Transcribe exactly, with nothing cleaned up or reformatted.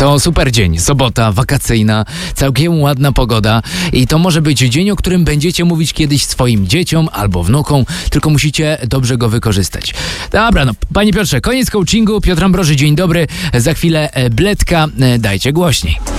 To super dzień, sobota, wakacyjna, całkiem ładna pogoda i to może być dzień, o którym będziecie mówić kiedyś swoim dzieciom albo wnukom, tylko musicie dobrze go wykorzystać. Dobra, no, panie Piotrze, koniec coachingu. Piotr Ambroży, dzień dobry. Za chwilę Bledka, dajcie głośniej.